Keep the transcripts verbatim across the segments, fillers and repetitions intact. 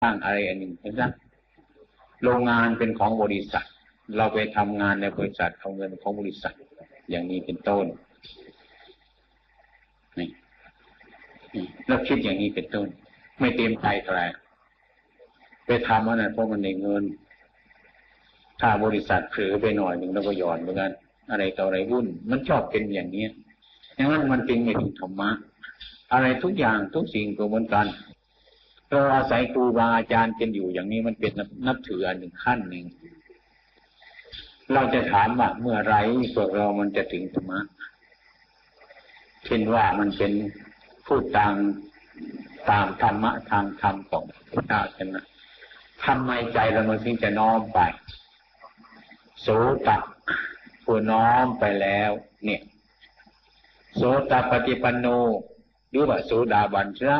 สร้างอะไรอันหนึ่งนะโรงงานเป็นของบริษัทเราไปทำงานในบริษัทเอาเงินของบริษัทอย่างนี้เป็นต้นนี่แล้วคิดอย่างนี้เป็นต้นไม่เต็มใจอะไรไปทำอันนั้นเพราะมันได้เงินถ้าบริษัทเผลอไปหน่อยหนึ่งแล้วก็หย่อนเหมือนกันอะไรต่ออะไรวุ่นมันชอบเป็นอย่างนี้อย่างนั้นมันเป็นไม่ถึงธรรมะอะไรทุกอย่างทุกสิ่งก็เหมือนกันเราอาศัยครูบาอาจารย์กันอยู่อย่างนี้มันเป็นนับถืออันหนึ่งขั้นหนึ่งเราจะถามว่าเมื่อไรพวกเรามันจะถึงธรรมะเช่นว่ามันเป็นพูดตามตามธรรมะทางธรรมของพระเจ้าใช่ไหมทำไมใจเรามันถึงจะน้อมไปโสตผู้น้อมไปแล้วเนี่ยโสตปฏิปันโนหรือว่าโสดาบันใช่ไหม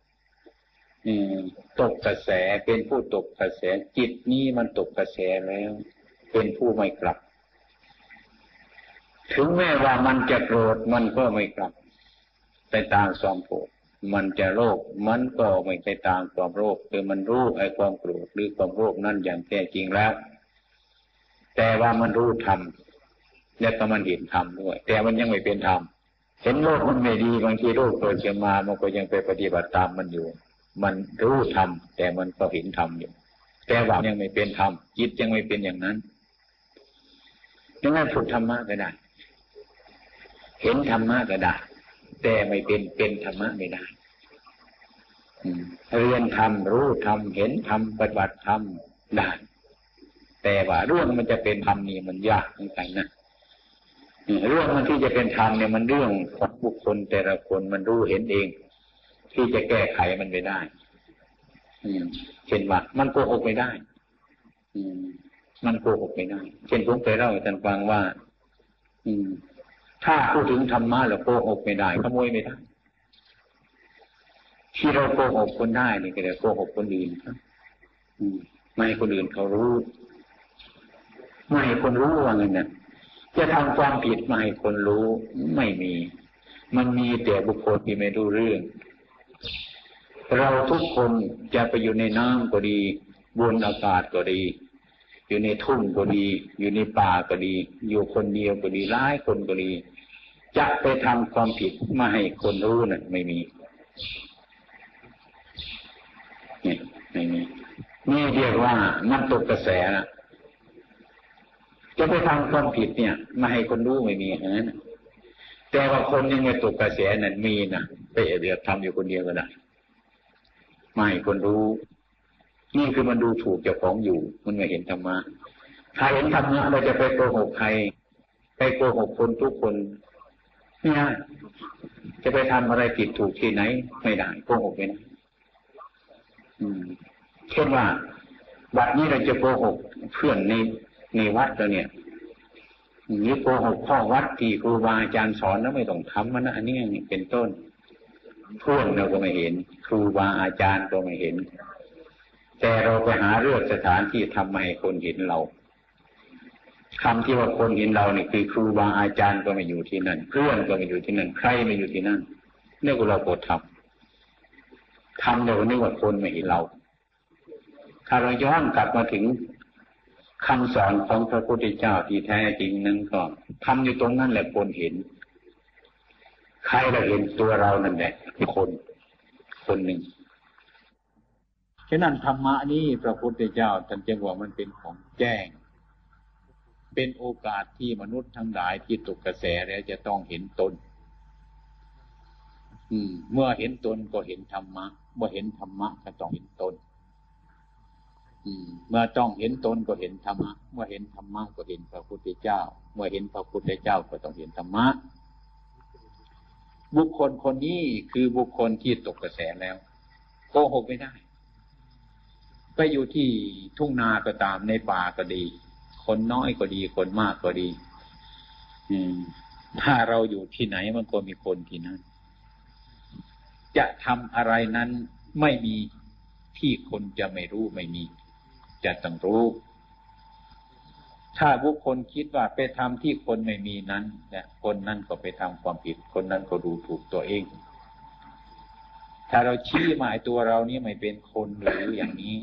ตกกระแสเป็นผู้ตกกระแสจิตนี้มันตกกระแสแล้วเป็นผู้ไม่กลับถึงแม้ว่ามันจะโกรธมันก็ไม่กลับไปตามความโกรธมันจะโลภมันก็ไม่ไปตามความโลภคือมันรู้ไอ้ความโกรธหรือความโลภนั่นอย่างแท้จริงแล้วแต่ว่ามันรู้ธรรมและก็มันเห็นธรรมด้วยแต่มันยังไม่เป็นธรรมเห็นโลกมันไม่ดีบางทีโลกเกิดขึ้นมามันก็ยังไปปฏิบัติตามมันอยู่มันรู้ธรรมแต่มันก็เห็นธรรมอยู่แต่ว่ายังไม่เป็นธรรมจิตยังไม่เป็นอย่างนั้นดังนั้นฝึกธรรมะก็ได้เห็นธรรมะก็ได้แต่ไม่เป็นเป็นธรรมะไม่ได้เรียนธรรมรู้ธรรมเห็นธรรมปฏิบัติธรรมได้แต่ว่าเรื่องมันจะเป็นธรรมนี่มันยากเหมือนกันนะเรื่องมันที่จะเป็นธรรมเนี่ยมันเรื่องของบุคคลแต่ละคนมันรู้เห็นเองที่จะแก้ไขมันไม่ได้เช่นว่ามันโกหกไม่ได้มันโกหกไม่ได้เช่นผมเคยเล่าให้ท่านฟังว่าถ้าพูดถึงธรรมะแล้วโกหกไม่ได้ขโมยไม่ได้ที่เราโกหกคนได้นี่ก็เลยโกหกคนอื่นไม่ให้คนอื่นเขารู้ไม่ให้คนรู้ว่าไงเนี่ยจะทำความผิดไม่ให้คนรู้ไม่มีมันมีแต่บุคคลที่ไม่รู้เรื่องเราทุกคนจะไปอยู่ในน้ำก็ดีบนอากาศก็ดีอยู่ในทุ่งก็ดีอยู่ในป่าก็ดีอยู่คนเดียวก็ดีหลายคนก็ดีจะไปทำความผิดไม่ให้คนรู้นั่นไม่มีนี่ไม่มีนี่เรียกว่ามันตกกระแสนะจะไปทำความผิดเนี่ยไม่ให้คนรู้ไม่มีอย่างนั้นแต่ว่าคนยังไม่ตกกระแสนั่นมีนะไปเดือดทำอยู่คนเดียวก็ได้ไม่คนรู้นี่คือมันดูถูกเจ้าของอยู่มันไม่เห็นธรรมะถ้าเห็นธรรมะเราจะไปโกหกใครไปโกหกคนทุกคนเนี่ยจะไปทำอะไรผิดถูกที่ไหนไม่ได้โกหกไม่ได้เช่นว่าบัดนี้เราจะโกหกเพื่อนในในวัดเราเนี่ยนี่โกหกพ่อวัดที่ครูบาอาจารย์สอนแล้วไม่ต้องทำมันนะอันนี้เป็นต้นเพื่อนเราก็ไม่เห็นครูบาอาจารย์ก็ไม่เห็นแต่เราไปหาเรื่องสถานที่ทำให้คนเห็นเราคำที่ว่าคนเห็นเราเนี่ยคือครูบาอาจารย์ก็ไม่อยู่ที่นั่นเพื่อนก็ไม่อยู่ที่นั่นใครไม่อยู่ที่นั่นนี่ก็เราโกรธทำทำเดี๋ยวนี้ว่าคนไม่เห็นเราถ้าเราย้อนกลับมาถึงคำสอนของพระพุทธเจ้าที่แท้จริงนั้นก็ทำอยู่ตรงนั้นแหละคนเห็นใครเราเห็นตัวเรานั่นแหละคนคนหนึ่งฉะนั้นธรรมะนี้พระพุทธเจ้าท่านจึงว่ามันเป็นของแจ้งเป็นโอกาสที่มนุษย์ทั้งหลายที่ตกกระแสแล้วจะต้องเห็นตนอืมเมื่อเห็นตนก็เห็นธรรมะเมื่อเห็นธรรมะก็ต้องเห็นตนอืมเมื่อต้องเห็นตนก็เห็นธรรมะเมื่อเห็นธรรมะก็เห็นพระพุทธเจ้าเมื่อเห็นพระพุทธเจ้าก็ต้องเห็นธรรมะบุคคลคนนี้คือบุคคลที่ตกกระแสแล้วโกหกไม่ได้ไปอยู่ที่ทุ่งนาก็ตามในป่าก็ดีคนน้อยก็ดีคนมากก็ดีอืมถ้าเราอยู่ที่ไหนมันก็มีคนที่นั้นจะทำอะไรนั้นไม่มีที่คนจะไม่รู้ไม่มีจะต้องรู้ถ้าบุคคลคิดว่าไปทำที่คนไม่มีนั้นเนี่ยคนนั้นก็ไปทำความผิดคนนั้นก็ดูถูกตัวเองถ้าเราชี้หมายตัวเรานี่ไม่เป็นคนหรืออย่างนี้